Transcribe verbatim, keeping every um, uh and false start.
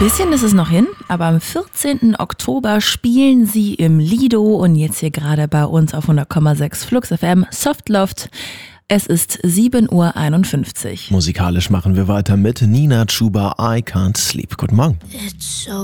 Bisschen ist es noch hin, aber am vierzehnten Oktober spielen sie im Lido und jetzt hier gerade bei uns auf hundert Komma sechs Flux F M Softloft. Es ist sieben Uhr einundfünfzig. Musikalisch machen wir weiter mit Nina Chuba, I Can't Sleep. Guten Morgen. It's so